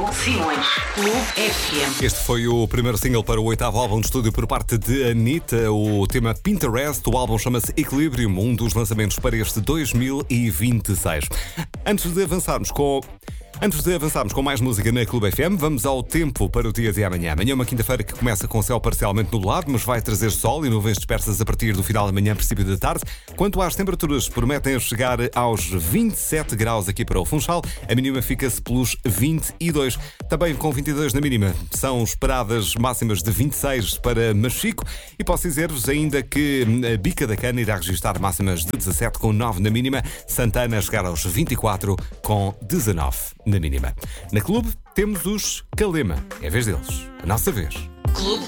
com Simões. Clube FM. Este foi o primeiro single para o 8º álbum de estúdio por parte de Anitta, o tema Pinterest. O álbum chama-se Equilibrium, um dos lançamentos para este 2026. Antes de avançarmos com mais música na Clube FM, vamos ao tempo para o dia de amanhã. Amanhã é uma quinta-feira que começa com céu parcialmente nublado, mas vai trazer sol e nuvens dispersas a partir do final da manhã, princípio da tarde. Quanto às temperaturas, prometem chegar aos 27 graus aqui para o Funchal. A mínima fica-se pelos 22. Também com 22 na mínima. São esperadas máximas de 26 para Machico. E posso dizer-vos ainda que a Bica da Cana irá registrar máximas de 17 com 9 na mínima. Santana a chegar aos 24 com 19 na mínima. Na Clube temos os Calema. É a vez deles. A nossa vez. Clube